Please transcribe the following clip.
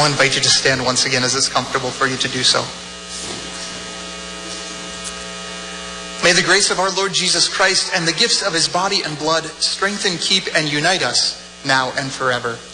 I'll invite you to stand once again as it's comfortable for you to do so. May the grace of our Lord Jesus Christ and the gifts of his body and blood strengthen, keep, and unite us now and forever.